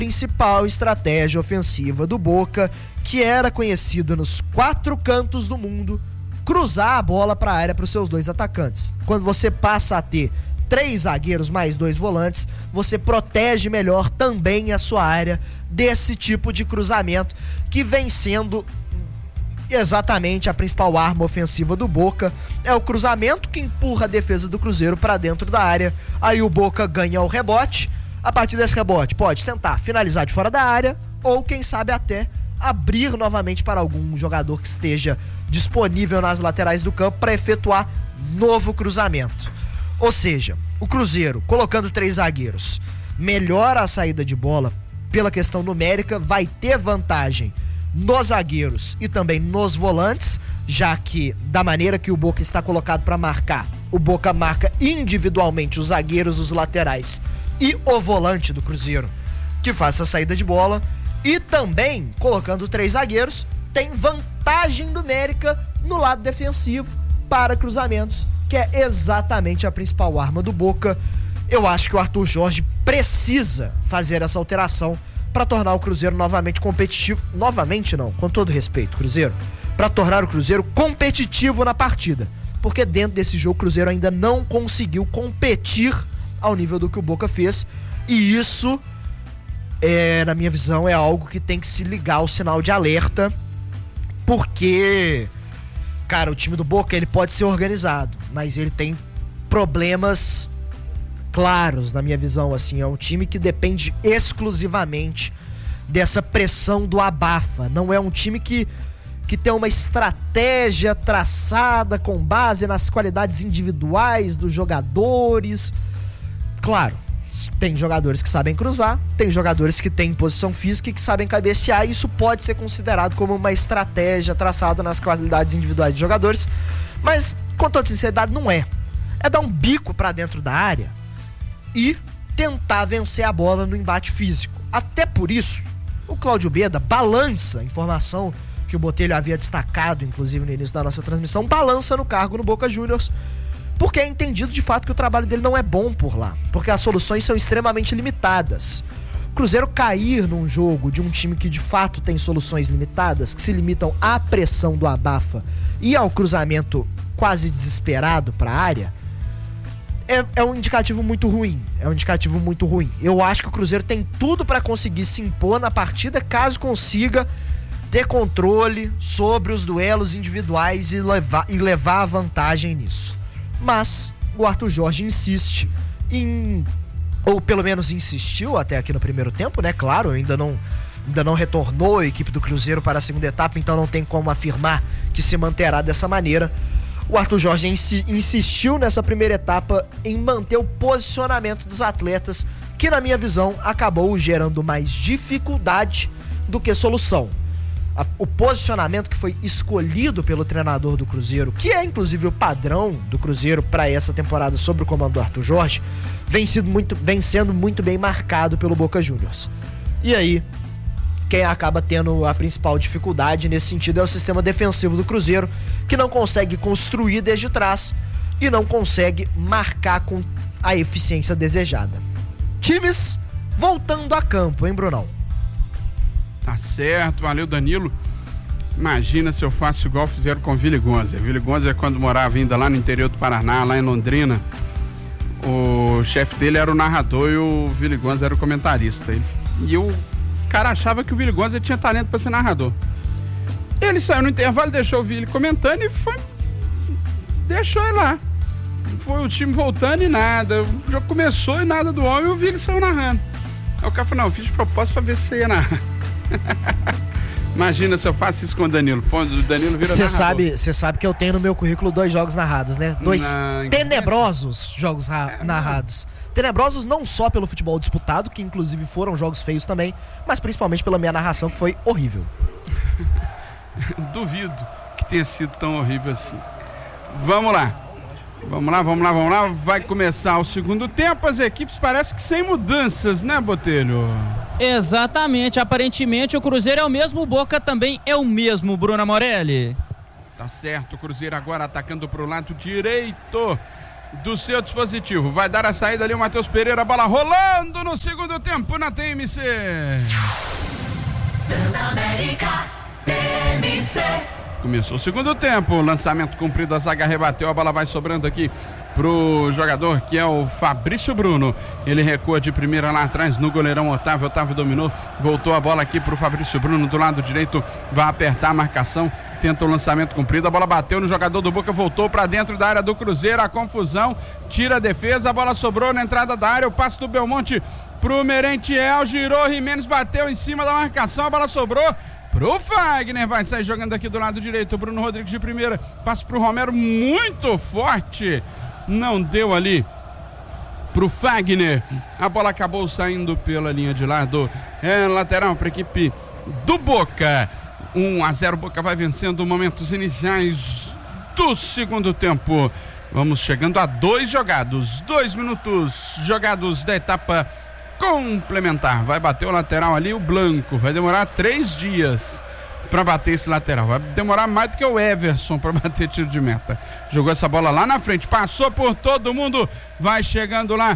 principal estratégia ofensiva do Boca, que era conhecido nos 4 cantos do mundo, cruzar a bola para a área para os seus 2 atacantes. Quando você passa a ter 3 zagueiros mais 2 volantes, você protege melhor também a sua área desse tipo de cruzamento, que vem sendo exatamente a principal arma ofensiva do Boca. É o cruzamento que empurra a defesa do Cruzeiro para dentro da área, aí o Boca ganha o rebote. A partir desse rebote pode tentar finalizar de fora da área, ou quem sabe até abrir novamente para algum jogador que esteja disponível nas laterais do campo para efetuar novo cruzamento. Ou seja, o Cruzeiro, colocando 3 zagueiros, melhora a saída de bola pela questão numérica, vai ter vantagem nos zagueiros e também nos volantes, já que da maneira que o Boca está colocado para marcar, o Boca marca individualmente os zagueiros, os laterais e o volante do Cruzeiro, que faz essa saída de bola. E também, colocando 3 zagueiros, tem vantagem numérica no lado defensivo para cruzamentos, que é exatamente a principal arma do Boca. Eu acho que o Arthur Jorge precisa fazer essa alteração para tornar o Cruzeiro novamente competitivo. Novamente não, com todo respeito, Cruzeiro. Para tornar o Cruzeiro competitivo na partida. Porque dentro desse jogo o Cruzeiro ainda não conseguiu competir ao nível do que o Boca fez. E isso, na minha visão, é algo que tem que se ligar ao sinal de alerta. Porque, cara, o time do Boca, ele pode ser organizado, mas ele tem problemas claros, na minha visão, assim. É um time que depende exclusivamente dessa pressão do abafa. Não é um time que tem uma estratégia traçada com base nas qualidades individuais dos jogadores. Claro, tem jogadores que sabem cruzar, tem jogadores que têm posição física e que sabem cabecear, e isso pode ser considerado como uma estratégia traçada nas qualidades individuais de jogadores, mas, com toda sinceridade, não é. É dar um bico pra dentro da área e tentar vencer a bola no embate físico. Até por isso, o Cláudio Beda balança, informação que o Botelho havia destacado, inclusive no início da nossa transmissão, balança no cargo no Boca Juniors, porque é entendido de fato que o trabalho dele não é bom por lá, porque as soluções são extremamente limitadas. O Cruzeiro cair num jogo de um time que de fato tem soluções limitadas, que se limitam à pressão do abafa e ao cruzamento quase desesperado para a área, é um indicativo muito ruim. É um indicativo muito ruim. Eu acho que o Cruzeiro tem tudo para conseguir se impor na partida, caso consiga ter controle sobre os duelos individuais e levar a vantagem nisso. Mas o Arthur Jorge insiste ou pelo menos insistiu até aqui no primeiro tempo, né? Claro, ainda não retornou a equipe do Cruzeiro para a segunda etapa, então não tem como afirmar que se manterá dessa maneira. O Arthur Jorge insistiu nessa primeira etapa em manter o posicionamento dos atletas, que na minha visão acabou gerando mais dificuldade do que solução. O posicionamento que foi escolhido pelo treinador do Cruzeiro, que é inclusive o padrão do Cruzeiro para essa temporada sob o comando do Arthur Jorge, vem sendo muito bem marcado pelo Boca Juniors. E aí, quem acaba tendo a principal dificuldade nesse sentido é o sistema defensivo do Cruzeiro, que não consegue construir desde trás e não consegue marcar com a eficiência desejada. Times voltando a campo, hein, Brunão? Tá certo, valeu, Danilo. Imagina se eu faço igual fizeram com o Willy Gonza. O Willy Gonza, quando morava ainda lá no interior do Paraná, lá em Londrina, o chefe dele era o narrador e o Willy Gonza era o comentarista. E o cara achava que o Willy Gonza tinha talento para ser narrador. Ele saiu no intervalo, deixou o Willy comentando e deixou ele lá. Foi o time voltando e nada. O jogo começou e nada do homem, e o Willy saiu narrando. Aí o cara falou, não, eu fiz de propósito para ver se você ia narrar. Imagina se eu faço isso com o Danilo. Pô, o Danilo vira narrador. Você sabe que eu tenho no meu currículo 2 jogos narrados, né? 2 tenebrosos jogos narrados. Tenebrosos não só pelo futebol disputado, que inclusive foram jogos feios também, mas principalmente pela minha narração, que foi horrível. Duvido que tenha sido tão horrível assim. Vamos lá. Vai começar o segundo tempo. As equipes parece que sem mudanças, né, Botelho? Exatamente, aparentemente o Cruzeiro é o mesmo, o Boca também é o mesmo, Bruna Morelli. Tá certo, o Cruzeiro agora atacando pro lado direito. do seu dispositivo. Vai dar a saída ali o Matheus Pereira, bola rolando no segundo tempo na TMC. Transamérica, TMC. Começou o segundo tempo, lançamento cumprido, a zaga rebateu, a bola vai sobrando aqui pro jogador que é o Fabrício Bruno. Ele recua de primeira lá atrás no goleirão Otávio. Otávio dominou, voltou a bola aqui pro Fabrício Bruno do lado direito, vai apertar a marcação, tenta o lançamento cumprido, a bola bateu no jogador do Boca, voltou para dentro da área do Cruzeiro, a confusão, tira a defesa, a bola sobrou na entrada da área, o passe do Belmonte pro Merentiel, girou, Jimenez bateu em cima da marcação, a bola sobrou pro Fagner, vai sair jogando aqui do lado direito, Bruno Rodrigues de primeira, passe pro Romero, muito forte, não deu ali pro Fagner, a bola acabou saindo pela linha de lado, lateral para a equipe do Boca. 1-0, Boca vai vencendo momentos iniciais do segundo tempo. Vamos chegando a 2 minutos jogados da etapa complementar. Vai bater o lateral ali, o Blanco. Vai demorar 3 dias para bater esse lateral. Vai demorar mais do que o Everson para bater tiro de meta. Jogou essa bola lá na frente, passou por todo mundo, vai chegando lá.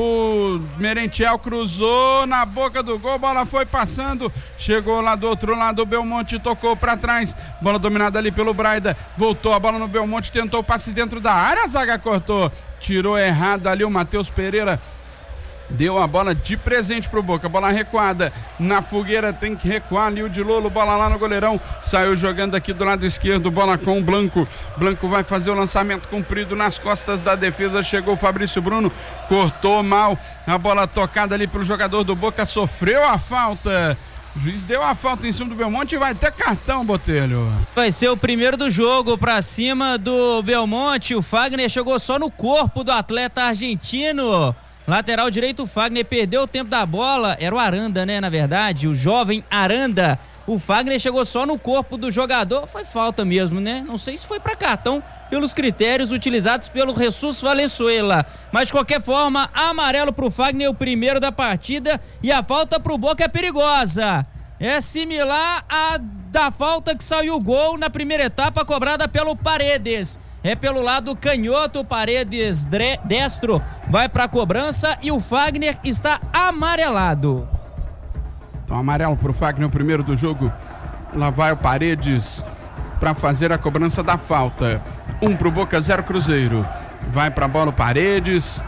O Merentiel cruzou na boca do gol, bola foi passando, chegou lá do outro lado, o Belmonte tocou para trás, bola dominada ali pelo Braida, voltou a bola no Belmonte, tentou o passe dentro da área, a zaga cortou, tirou errado ali o Matheus Pereira, deu a bola de presente pro Boca, bola recuada, na fogueira tem que recuar ali o Dilolo, bola lá no goleirão, saiu jogando aqui do lado esquerdo, bola com o Blanco, Blanco vai fazer o lançamento comprido nas costas da defesa, chegou o Fabrício Bruno, cortou mal, a bola tocada ali pelo jogador do Boca, sofreu a falta, o juiz deu a falta em cima do Belmonte e vai ter cartão, Botelho. Vai ser o primeiro do jogo pra cima do Belmonte, o Fagner chegou só no corpo do atleta argentino. Lateral direito, o Fagner perdeu o tempo da bola, era o Aranda, né, na verdade, o jovem Aranda. O Fagner chegou só no corpo do jogador, foi falta mesmo, né? Não sei se foi para cartão pelos critérios utilizados pelo Jesus Valenzuela. Mas de qualquer forma, amarelo pro Fagner, o primeiro da partida, e a falta pro Boca é perigosa. É similar à da falta que saiu o gol na primeira etapa, cobrada pelo Paredes. É pelo lado canhoto, Paredes destro vai para a cobrança e o Fagner está amarelado. Então amarelo pro Fagner, o primeiro do jogo. Lá vai o Paredes para fazer a cobrança da falta. 1 pro Boca, 0 Cruzeiro. Vai para a bola o Paredes.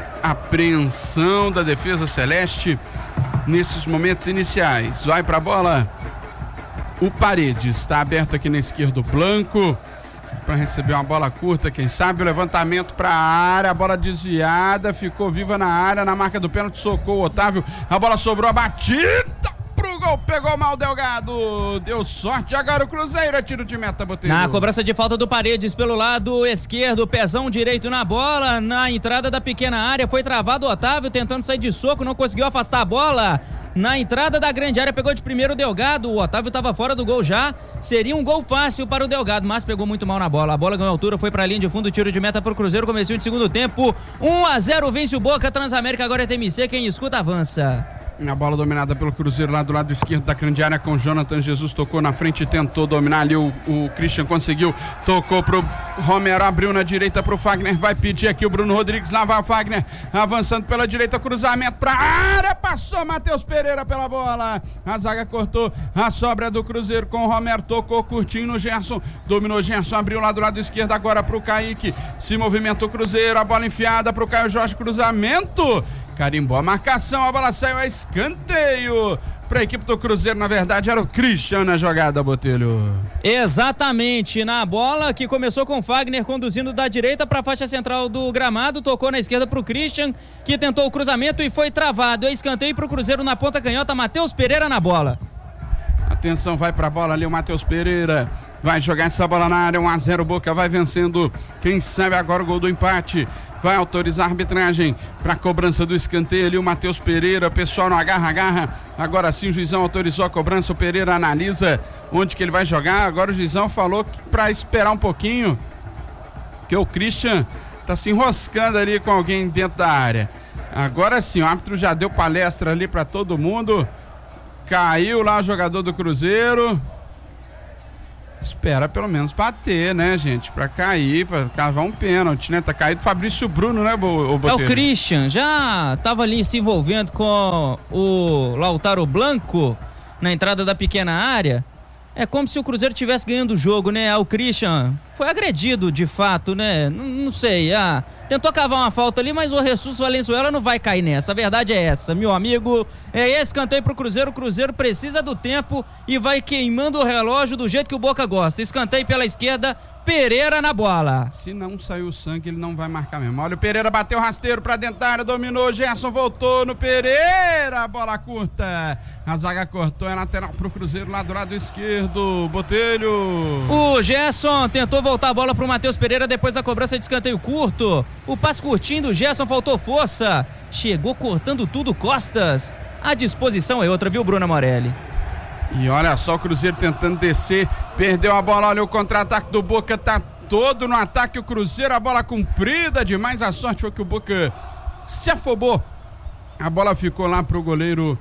Apreensão da defesa celeste nesses momentos iniciais. Vai para a bola o Paredes. Está aberto aqui na esquerda o Blanco para receber uma bola curta, quem sabe o levantamento para a área, a bola desviada, ficou viva na área, na marca do pênalti, socou o Otávio, a bola sobrou, a batida pro gol, pegou mal Delgado, deu sorte, agora o Cruzeiro é tiro de meta, Botelho. Na cobrança de falta do Paredes pelo lado esquerdo, pezão direito na bola, na entrada da pequena área, foi travado o Otávio, tentando sair de soco, não conseguiu afastar a bola. Na entrada da grande área, pegou de primeiro o Delgado, o Otávio estava fora do gol já, seria um gol fácil para o Delgado, mas pegou muito mal na bola, a bola ganhou altura, foi para a linha de fundo, tiro de meta para o Cruzeiro, comecinho de segundo tempo, 1-0, vence o Boca, Transamérica, agora é TMC, quem escuta avança. A bola dominada pelo Cruzeiro lá do lado esquerdo da grande área com Jonathan Jesus, tocou na frente, tentou dominar ali, o Christian conseguiu, tocou pro Romero, abriu na direita pro Fagner, vai pedir aqui o Bruno Rodrigues, lá vai o Fagner, avançando pela direita, cruzamento pra área, passou Matheus Pereira pela bola, a zaga cortou, a sobra do Cruzeiro com o Romero, tocou curtinho no Gerson, dominou Gerson, abriu lá do lado esquerdo agora pro Kaique, se movimentou o Cruzeiro, a bola enfiada pro Caio Jorge, cruzamento, carimbou a marcação, a bola saiu a escanteio para a equipe do Cruzeiro, na verdade era o Christian na jogada, Botelho. Exatamente, na bola que começou com o Fagner conduzindo da direita para a faixa central do gramado, tocou na esquerda para o Christian, que tentou o cruzamento e foi travado, é escanteio para o Cruzeiro na ponta canhota, Matheus Pereira na bola. Atenção, vai para a bola ali o Matheus Pereira, vai jogar essa bola na área, 1-0, Boca vai vencendo, quem sabe agora o gol do empate. Vai autorizar a arbitragem para a cobrança do escanteio ali o Matheus Pereira, o pessoal no agarra, agora sim o juizão autorizou a cobrança, o Pereira analisa onde que ele vai jogar, agora o juizão falou para esperar um pouquinho, que o Christian tá se enroscando ali com alguém dentro da área, agora sim o árbitro já deu palestra ali para todo mundo, caiu lá o jogador do Cruzeiro, Espera pelo menos bater, né, gente? Pra cair, pra cavar um pênalti, né? Tá caído Fabrício Bruno, né, Botelho? É o Christian, já tava ali se envolvendo com o Lautaro Blanco na entrada da pequena área. É como se o Cruzeiro estivesse ganhando o jogo, né? O Christian foi agredido de fato, né? Não sei, tentou cavar uma falta ali, mas o Jesus Valenzuela não vai cair nessa. A verdade é essa, meu amigo. É esse escanteio pro Cruzeiro. O Cruzeiro precisa do tempo e vai queimando o relógio do jeito que o Boca gosta. Escanteio pela esquerda, Pereira na bola. Se não saiu o sangue, ele não vai marcar mesmo. Olha, o Pereira bateu rasteiro pra dentro da área, dominou, Gerson voltou no Pereira, bola curta. A zaga cortou, é lateral pro Cruzeiro lá do lado esquerdo, Botelho. O Gerson tentou voltar a bola pro Matheus Pereira depois da cobrança de escanteio curto. O passe curtinho do Gerson, faltou força. Chegou cortando tudo, Costas. A disposição é outra, viu, Bruno Morelli? E olha só o Cruzeiro tentando descer, perdeu a bola, olha o contra-ataque do Boca, tá todo no ataque o Cruzeiro, a bola comprida demais, a sorte foi que o Boca se afobou, a bola ficou lá pro goleiro,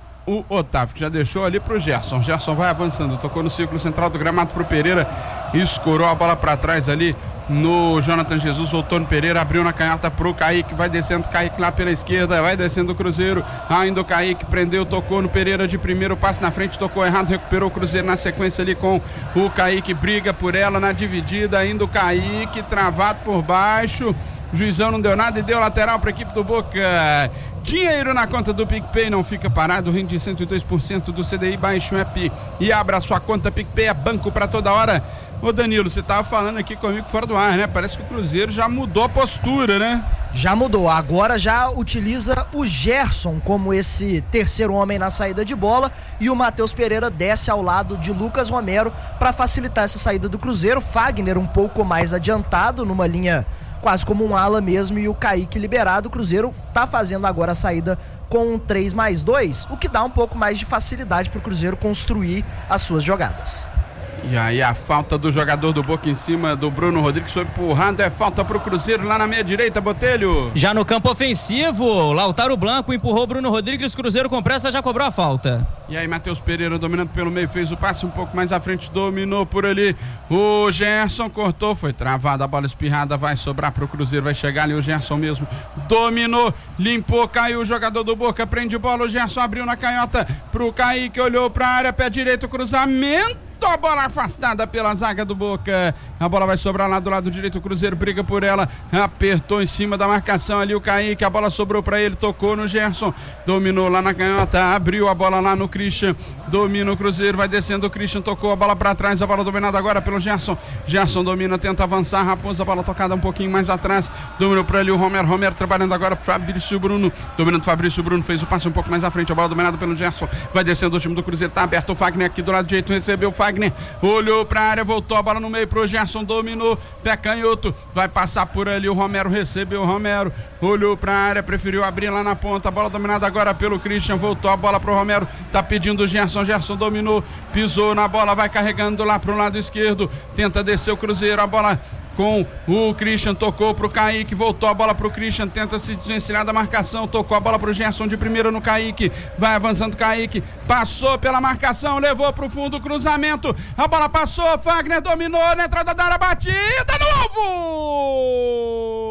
o Otávio, que já deixou ali pro Gerson. Gerson vai avançando, tocou no círculo central do gramado pro Pereira, escorou a bola pra trás ali no Jonathan Jesus, voltou no Pereira, abriu na canhota pro Kaique, vai descendo Kaique lá pela esquerda, vai descendo o Cruzeiro, ainda o Kaique prendeu, tocou no Pereira de primeiro, passe na frente, tocou errado, recuperou o Cruzeiro na sequência ali com o Kaique, briga por ela na dividida, ainda o Kaique travado por baixo, o juizão não deu nada e deu lateral para a equipe do Boca. Dinheiro na conta do PicPay, não fica parado, rende 102% do CDI, baixe o app e abra sua conta PicPay, é banco para toda hora. Ô Danilo, você tava falando aqui comigo fora do ar, né? Parece que o Cruzeiro já mudou a postura, né? Já mudou, agora já utiliza o Gerson como esse terceiro homem na saída de bola e o Matheus Pereira desce ao lado de Lucas Romero para facilitar essa saída do Cruzeiro. Fagner um pouco mais adiantado numa linha quase como um ala mesmo e o Kaique liberado. O Cruzeiro tá fazendo agora a saída com um 3+2, o que dá um pouco mais de facilidade pro Cruzeiro construir as suas jogadas. E aí a falta do jogador do Boca em cima do Bruno Rodrigues foi empurrado, é falta pro Cruzeiro lá na meia direita, Botelho. Já no campo ofensivo, Lautaro Blanco empurrou Bruno Rodrigues, Cruzeiro com pressa já cobrou a falta. E aí Matheus Pereira dominando pelo meio, fez o passe um pouco mais à frente, dominou por ali, o Gerson cortou, foi travada, a bola espirrada, vai sobrar pro Cruzeiro, vai chegar ali o Gerson mesmo, dominou, limpou, caiu o jogador do Boca, prende bola, o Gerson abriu na canhota pro Kaique, olhou pra área, pé direito, cruzamento. A bola afastada pela zaga do Boca, a bola vai sobrar lá do lado direito, o Cruzeiro briga por ela, apertou em cima da marcação ali o Kaique, a bola sobrou pra ele, tocou no Gerson, dominou lá na canhota, abriu a bola lá no Christian, domina o Cruzeiro, vai descendo o Christian, tocou a bola pra trás, a bola dominada agora pelo Gerson, Gerson domina, tenta avançar, Raposo, a bola tocada um pouquinho mais atrás, dominou pra ele o Romero trabalhando agora pro Fabrício Bruno, dominando o Fabrício Bruno, fez o passe um pouco mais à frente, a bola dominada pelo Gerson, vai descendo o time do Cruzeiro, tá aberto o Fagner aqui do lado direito, recebeu o Fagner, olhou pra área, voltou a bola no meio pro Gerson, dominou, pé canhoto, vai passar por ali, o Romero recebeu o Romero, olhou pra área, preferiu abrir lá na ponta, a bola dominada agora pelo Christian, voltou a bola pro Romero, tá pedindo o Gerson, Gerson dominou, pisou na bola, vai carregando lá pro lado esquerdo, tenta descer o Cruzeiro, a bola com o Christian, tocou pro Kaique, voltou a bola pro Christian, tenta se desvencilhar da marcação, tocou a bola pro Gerson de primeira no Kaique, vai avançando Kaique, passou pela marcação, levou pro fundo, cruzamento, a bola passou, Fagner dominou na entrada da área, batida no alvo!